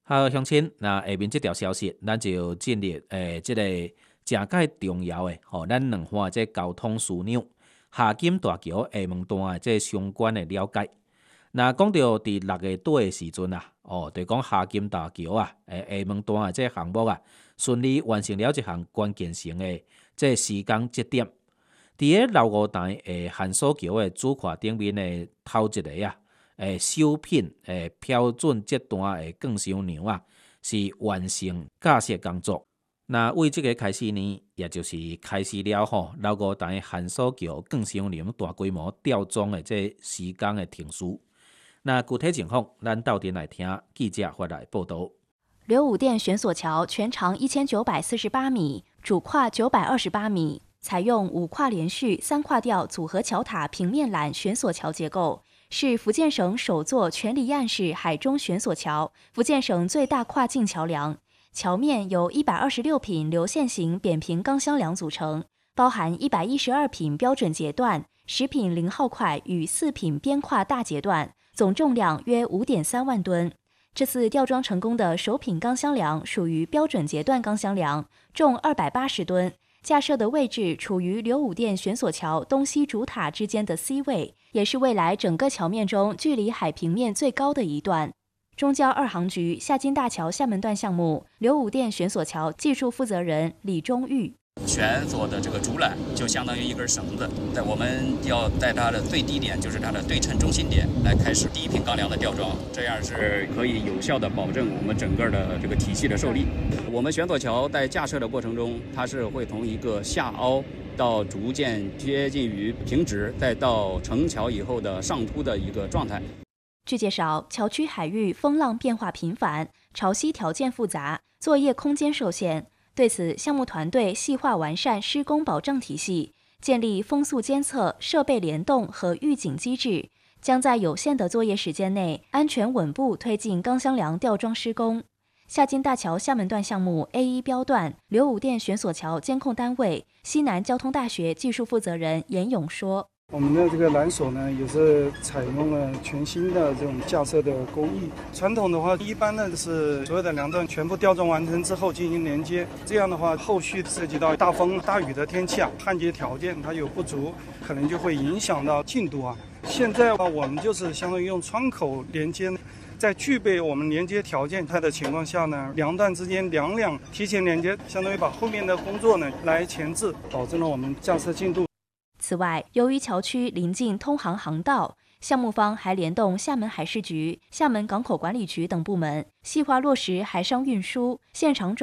好，乡亲，那下面这条消息，咱就进入这个真介重要的咱两岸这交通枢纽夏金大桥下门段的这相关的了解。那讲到伫6月底的时阵啊，就讲夏金大桥啊，下门段的这项目啊，顺利完成了一项关键性的这施工节点。伫个老五台限速桥的主跨顶面的头一个啊。首品标准阶段的更新梁啊，是完成架设工作。那为这个开始呢，也就是开始了老五台限速桥更新梁大规模吊装的这施工的停书。那具体情况，咱到底来听记者发来报道。 刘武店悬索桥全长1948米，主跨928米，采用5跨连续、3跨吊组合桥塔平面缆悬索桥结构。是福建省首座全离岸式海中悬索桥，福建省最大跨境桥梁。桥面由126品流线型扁平钢箱梁组成，包含112品标准节段、10品0号块与4品边跨大节段，总重量约5.3万吨。这次吊装成功的首品钢箱梁属于标准节段钢箱梁，重280吨。架设的位置处于刘武店悬索桥东西主塔之间的 C 位，也是未来整个桥面中距离海平面最高的一段。中交2航局夏金大桥厦门段项目刘武店悬索桥技术负责人李忠玉。 悬索的这个主缆就相当于一根绳子，我们要在它的最低点，就是它的对称中心点来开始第一品钢梁的吊装，这样是可以有效的保证我们整个的这个体系的受力。我们悬索桥在架设的过程中，它是会从一个下凹到逐渐接近于平直，再到成桥以后的上凸的一个状态。 据介绍，桥区海域风浪变化频繁，潮汐条件复杂，作业空间受限。对此，项目团队细化完善施工保障体系，建立风速监测、设备联动和预警机制，将在有限的作业时间内安全稳步推进钢箱梁吊装施工。夏金大桥厦门段项目 A1 标段刘武店悬索桥监控单位西南交通大学技术负责人严勇说。 我们的这个缆索呢，也是采用了全新的这种架设的工艺。传统的话，一般呢是所有的梁段全部吊装完成之后进行连接，这样的话，后续涉及到大风大雨的天气啊，焊接条件它有不足，可能就会影响到进度啊。现在我们就是相当于用窗口连接，在具备我们连接条件它的情况下呢，梁段之间两提前连接，相当于把后面的工作呢来前置，保证了我们架设进度。 此外，由于桥区临近通航航道，项目方还联动厦门海事局、厦门港口管理局等部门，细化落实海上运输、现场